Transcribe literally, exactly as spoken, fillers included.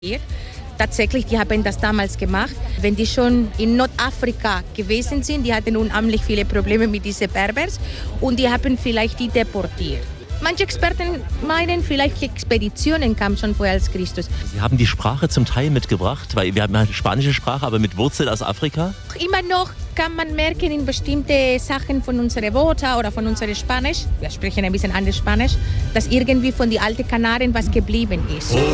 Tatsächlich, die haben das damals gemacht. Wenn die schon in Nordafrika gewesen sind, die hatten unheimlich viele Probleme mit diesen Berbers und die haben vielleicht die deportiert. Manche Experten meinen, vielleicht Expeditionen kamen schon vorher als Christus. Sie haben die Sprache zum Teil mitgebracht, weil wir haben eine spanische Sprache, aber mit Wurzel aus Afrika. Immer noch kann man merken in bestimmte Sachen von unseren Worten oder von unserem Spanisch, wir sprechen ein bisschen anders Spanisch, dass irgendwie von den alten Kanaren was geblieben ist.